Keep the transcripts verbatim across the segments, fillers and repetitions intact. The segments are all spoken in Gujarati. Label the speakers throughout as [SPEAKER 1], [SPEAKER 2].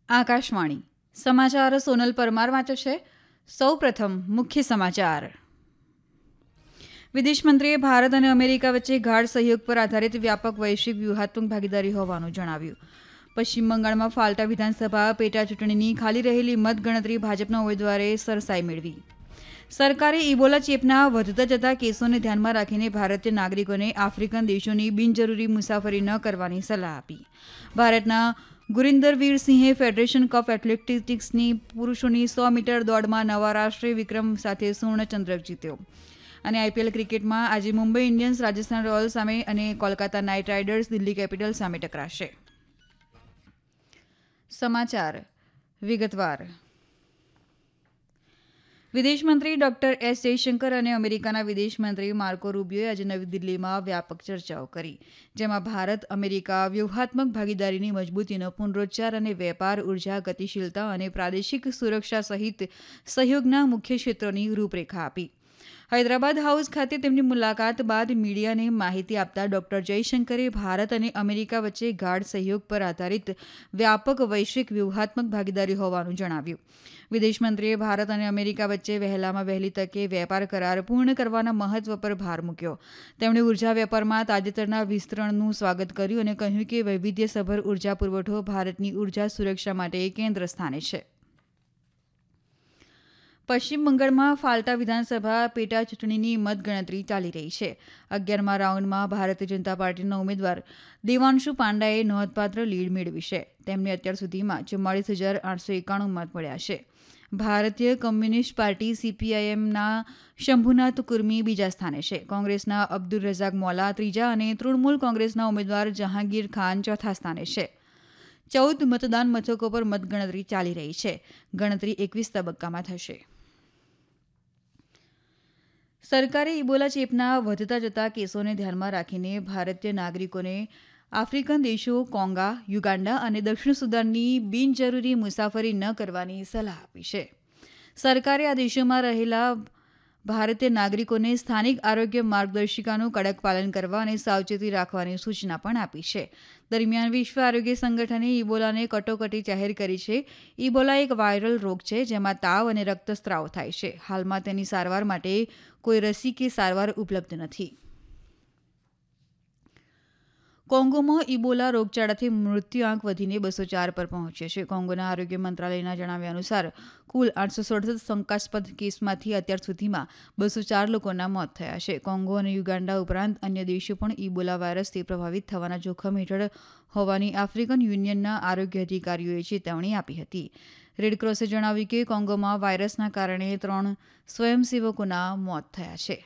[SPEAKER 1] આકાશવાણી સમાચાર સોનલ પરમાર વાંચે છે. સૌ પ્રથમ મુખ્ય સમાચાર. વિદેશ મંત્રીએ ભારત અને અમેરિકા વચ્ચે ગાઢ સહયોગ પર આધારિત વ્યાપક વૈશ્વિક વ્યૂહાત્મક ભાગીદારી હોવાનું જણાવ્યું. પશ્ચિમ બંગાળમાં ફાલ્ટા વિધાનસભા પેટા ચૂંટણીની ખાલી રહેલી મતગણતરી ભાજપના ઉમેદવારે સરસાઈ મેળવી. સરકારે ઇબોલા ચેપના વધતા જતા કેસોને ધ્યાનમાં રાખીને ભારતીય નાગરિકોને આફ્રિકન દેશોની બિનજરૂરી મુસાફરી ન કરવાની સલાહ આપી. ભારતના ગુરિન્દર વીરસિંહે ફેડરેશન કપ એથ્લેટિક્સની પુરુષોની સો મીટર દોડમાં નવા રાષ્ટ્રીય વિક્રમ સાથે સુવર્ણચંદ્રક જીત્યો. અને આઈપીએલ ક્રિકેટમાં આજે મુંબઈ ઇન્ડિયન્સ રાજસ્થાન રોયલ્સ સામે અને Kolkata night riders Delhi Capitals સામે ટકરાશે. સમાચાર વિગતવાર. વિદેશ મંત્રી ડોક્ટર એસ જયશંકર અને અમેરિકાના વિદેશ મંત્રી માર્કો રૂબિયોએ આજે નવી દિલ્હીમાં વ્યાપક ચર્ચાઓ કરી, જેમાં ભારત અમેરિકા વ્યૂહાત્મક ભાગીદારીની મજબૂતીનો પુનરોચ્ચાર અને વેપાર, ઉર્જા, ગતિશીલતા અને પ્રાદેશિક સુરક્ષા સહિત સહયોગના મુખ્ય ક્ષેત્રોની રૂપરેખા આપી. હૈદરાબાદ હાઉસ ખાતે તેમની મુલાકાત બાદ મીડિયાને માહિતી આપતા ડોક્ટર જયશંકરે ભારત અને અમેરિકા વચ્ચે ગાઢ સહયોગ પર આધારિત વ્યાપક વૈશ્વિક વ્યૂહાત્મક ભાગીદારી હોવાનું જણાવ્યું. વિદેશ મંત્રીએ ભારત અને અમેરિકા વચ્ચે વહેલામાં વહેલી તકે વેપાર કરાર પૂર્ણ કરવાના મહત્વ પર ભાર મૂક્યો. તેમણે ઉર્જા વેપારમાં તાજેતરના વિસ્તરણનું સ્વાગત કર્યું અને કહ્યું કે વૈવિધ્યસભર ઉર્જા પુરવઠો ભારતની ઉર્જા સુરક્ષા માટે કેન્દ્ર સ્થાને છે. પશ્ચિમ બંગાળમાં ફાલ્ટા વિધાનસભા પેટા ચૂંટણીની મતગણતરી ચાલી રહી છે. અગિયારમા રાઉન્ડમાં ભારતીય જનતા પાર્ટીના ઉમેદવાર દેવાંશુ પાંડાએ નોંધપાત્ર લીડ મેળવી છે. તેમને અત્યાર સુધીમાં ચુમ્માળીસ હજાર આઠસો એકાણું મત મળ્યા છે. ભારતીય કમ્યુનિસ્ટ પાર્ટી સીપીઆઈએમના શંભુનાથ કુર્મી બીજા સ્થાને છે. કોંગ્રેસના અબ્દુલ રઝાક મોલા ત્રીજા અને તૃણમૂલ કોંગ્રેસના ઉમેદવાર જહાંગીર ખાન ચોથા સ્થાને છે. ચૌદ મતદાન મથકો પર મતગણતરી ચાલી રહી છે. ગણતરી એકવીસ તબક્કામાં થશે. સરકારે ઇબોલા ચેપના વધતા જતા કેસોને ધ્યાનમાં રાખીને ભારતીય નાગરિકોને આફ્રિકન દેશો કોંગા, યુગાન્ડા અને દક્ષિણ સુદાનની બિનજરૂરી મુસાફરી ન કરવાની સલાહ આપી છે. સરકારે આ દેશોમાં રહેલા ભારતીય નાગરિકોને સ્થાનિક આરોગ્ય માર્ગદર્શિકાનું કડક પાલન કરવા અને સાવચેતી રાખવાની સૂચના પણ આપી છે. દરમિયાન વિશ્વ આરોગ્ય સંગઠને ઇબોલાને કટોકટી જાહેર કરી છે. ઇબોલા એક વાયરલ રોગ છે જેમાં તાવ અને રક્તસ્રાવ થાય છે. હાલમાં તેની સારવાર માટે કોઈ રસી કે સારવાર ઉપલબ્ધ નથી. કોંગોમાં ઇબોલા રોગચાળાથી મૃત્યુઆંક વધીને બસો ચાર પર પહોંચ્યો છે. કોંગોના આરોગ્ય મંત્રાલયના જણાવ્યા અનુસાર કુલ આઠસો સડસઠ શંકાસ્પદ કેસમાંથી અત્યાર સુધીમાં બસો ચાર લોકોના મોત થયા છે. કોંગો અને યુગાન્ડા ઉપરાંત અન્ય દેશો પણ ઇબોલા વાયરસથી પ્રભાવિત થવાના જોખમ હેઠળ હોવાની આફ્રિકન યુનિયનના આરોગ્ય અધિકારીઓએ ચેતવણી આપી હતી. રેડક્રોસે જણાવ્યું કે કોંગોમાં વાયરસના કારણે ત્રણ સ્વયંસેવકોના મોત થયા છે.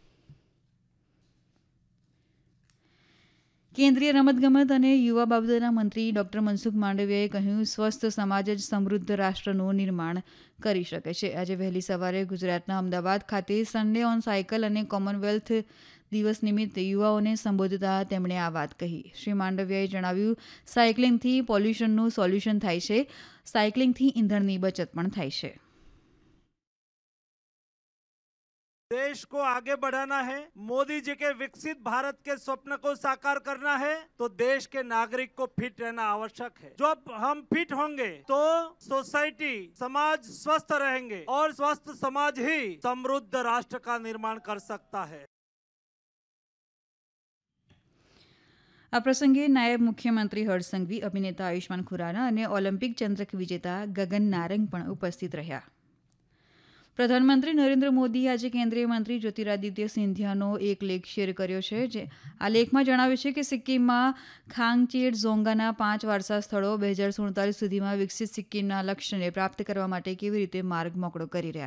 [SPEAKER 1] કેન્દ્રીય રમતગમત અને યુવા બાબતોના મંત્રી ડોક્ટર મનસુખ માંડવિયાએ કહ્યું, સ્વસ્થ સમાજ જ સમૃદ્ધ રાષ્ટ્રનું નિર્માણ કરી શકે છે. આજે વહેલી સવારે ગુજરાતના અમદાવાદ ખાતે સન્ડે ઓન સાયકલ અને કોમનવેલ્થ દિવસ નિમિત્તે યુવાઓને સંબોધતા તેમણે આ વાત કહી. શ્રી માંડવિયાએ જણાવ્યું, સાયકલિંગથી પોલ્યુશનનું સોલ્યુશન થાય છે. સાયકલિંગથી ઈંધણની બચત પણ થાય છે.
[SPEAKER 2] देश को आगे बढ़ाना है, मोदी जी के विकसित भारत के स्वप्न को साकार करना है, तो देश के नागरिक को फिट रहना आवश्यक है. जब हम फिट होंगे तो सोसाइटी, समाज स्वस्थ रहेंगे और स्वस्थ समाज ही समृद्ध राष्ट्र का निर्माण कर सकता है.
[SPEAKER 1] આ પ્રસંગે નાયબ મુખ્યમંત્રી હર્ષ સંઘવી, અભિનેતા આયુષ્માન ખુરાના અને ઓલિમ્પિક ચંદ્રક વિજેતા ગગન નારંગ પણ ઉપસ્થિત રહ્યા. પ્રધાનમંત્રી નરેન્દ્ર મોદીએ આજે કેન્દ્રીય મંત્રી જ્યોતિરાદિત્ય સિંધિયાનો એક લેખ શેર કર્યો છે. જે આ લેખમાં જણાવ્યું છે કે સિક્કિમમાં ખાંગચેડ ઝોંગાના પાંચ વારસા સ્થળો બે હજાર સુડતાલીસ સુધીમાં વિકસિત સિક્કિમના લક્ષ્યને પ્રાપ્ત કરવા માટે કેવી રીતે માર્ગ મોકળો કરી રહ્યા